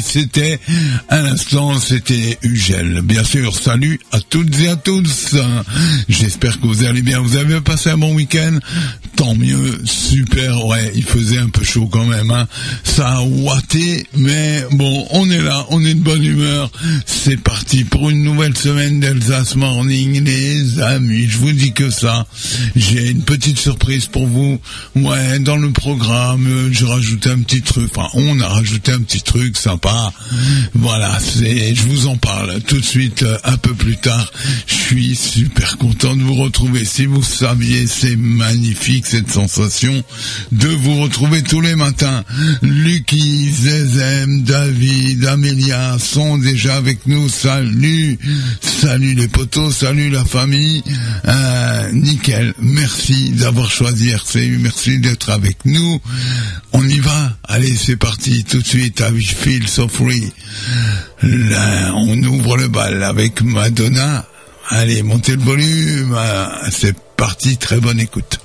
c'était à l'instant, c'était Ugel. Bien sûr, salut à toutes et à tous. J'espère que vous allez bien. Vous avez passé un bon week-end? Tant mieux, super. Ouais, il faisait un peu chaud quand même, hein. Ça a ouaté, mais bon, on est là, on est de bonne humeur. C'est parti pour une nouvelle semaine d'Elsace Morning, les amis. Je vous dis que ça. J'ai une petite surprise pour vous. Ouais, dans le programme, j'ai rajouté un petit truc. Enfin, on a rajouté un petit truc sympa. Voilà, je vous en parle tout de suite un peu plus tard. Je suis super content de vous retrouver. Si vous saviez, c'est magnifique cette sensation de vous retrouver tous les matins. Lucky, Zezem, David, Amélia sont déjà avec nous. Salut les potos, salut la famille. Nickel, merci d'avoir choisi RCU, merci d'être avec nous. On y va, allez c'est parti tout de suite à I Feel So Free. Là, on ouvre le bal avec Madonna. Allez, montez le volume, c'est parti, très bonne écoute.